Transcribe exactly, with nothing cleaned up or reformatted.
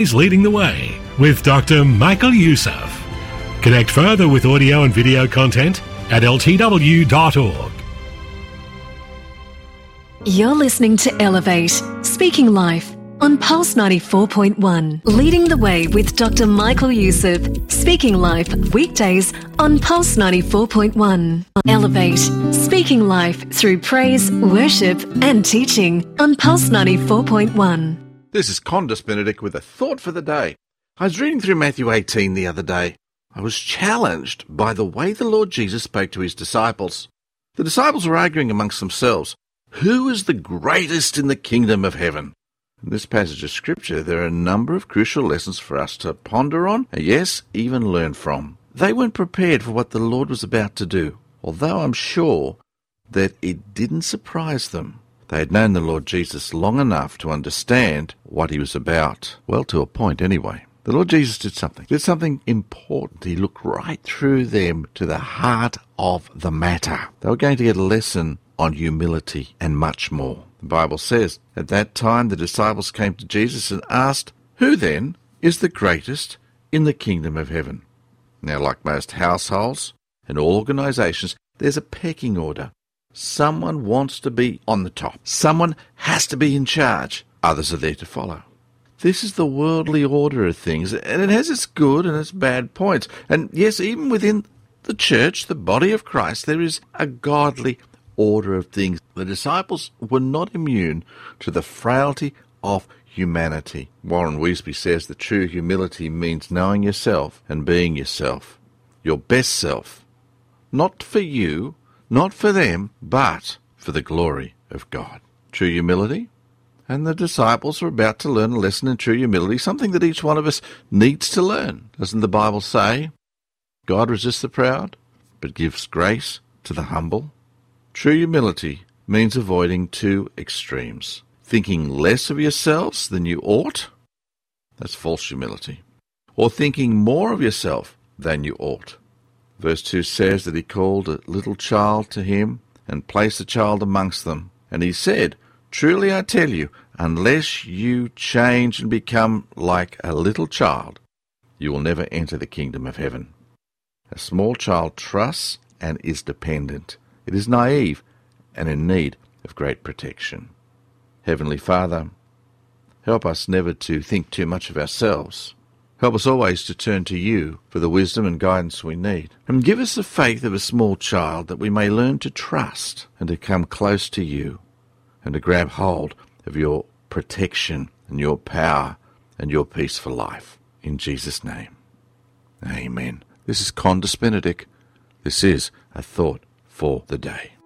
is Leading the Way with Doctor Michael Youssef. Connect further with audio and video content at L T W dot org. You're listening to Elevate, Speaking Life on Pulse ninety-four point one. Leading the Way with Doctor Michael Youssef, Speaking Life, weekdays on Pulse ninety-four point one. Elevate, Speaking Life through praise, worship and teaching on Pulse ninety-four point one. This is Condis Benedict with a thought for the day. I was reading through Matthew eighteen the other day. I was challenged by the way the Lord Jesus spoke to his disciples. The disciples were arguing amongst themselves, who is the greatest in the kingdom of heaven? In this passage of Scripture, there are a number of crucial lessons for us to ponder on, and yes, even learn from. They weren't prepared for what the Lord was about to do, although I'm sure that it didn't surprise them. They had known the Lord Jesus long enough to understand what he was about. Well, to a point anyway. The Lord Jesus did something. Did something important. He looked right through them to the heart of the matter. They were going to get a lesson on humility and much more. The Bible says, at that time the disciples came to Jesus and asked, who then is the greatest in the kingdom of heaven? Now, like most households and all organizations, there's a pecking order. Someone wants to be on the top. Someone has to be in charge. Others are there to follow. This is the worldly order of things, and it has its good and its bad points. And yes, even within the church, the body of Christ, there is a godly order of things. The disciples were not immune to the frailty of humanity. Warren Wiersbe says that true humility means knowing yourself and being yourself, your best self, not for you, not for them, but for the glory of God. True humility. And the disciples were about to learn a lesson in true humility, something that each one of us needs to learn. Doesn't the Bible say, God resists the proud, but gives grace to the humble? True humility means avoiding two extremes. Thinking less of yourselves than you ought, that's false humility. Or thinking more of yourself than you ought. Verse two says that he called a little child to him and placed the child amongst them. And he said, truly I tell you, unless you change and become like a little child, you will never enter the kingdom of heaven. A small child trusts and is dependent. It is naive and in need of great protection. Heavenly Father, help us never to think too much of ourselves. Help us always to turn to you for the wisdom and guidance we need. And give us the faith of a small child that we may learn to trust and to come close to you and to grab hold of your protection and your power and your peace for life. In Jesus' name, amen. This is Condis Benedict. This is a thought for the day.